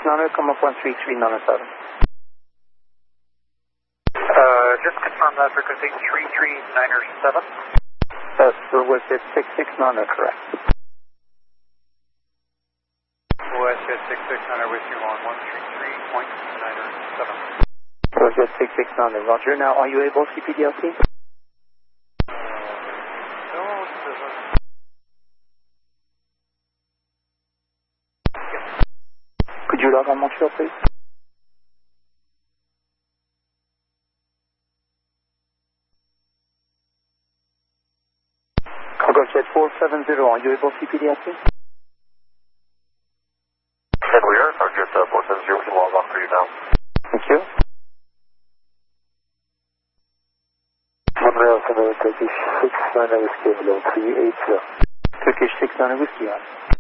6690, come up 13397. Just confirm that frequency 33907. So was it 6690, correct? OS 6690 with you on 133.97. Was it 6690, Roger. Now, are you able to see PDLC? Could you log on Montreal, please? Cargo Jet 470, are you able to see PDLC? And we are, Cargo Jet 470, we can log on for you now. Thank you. Montreal, Turkish 690 Whiskey, below 380. Turkish 690 Whiskey, on.